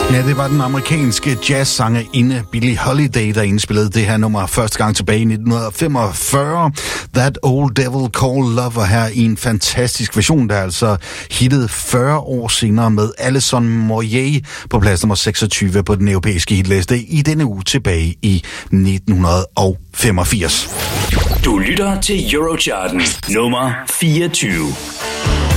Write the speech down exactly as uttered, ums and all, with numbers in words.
Ja, det var den amerikanske jazzsangerinde Billie Holiday, der indspillede det her nummer første gang tilbage i nitten femogfyrre. That Old Devil Called Lover her i en fantastisk version, der altså hittede fyrre år senere med Alison Moyet på plads nummer seksogtyve på den europæiske hitliste i denne uge tilbage i nitten femogfirs. Du lytter til Eurocharten nummer fireogtyve.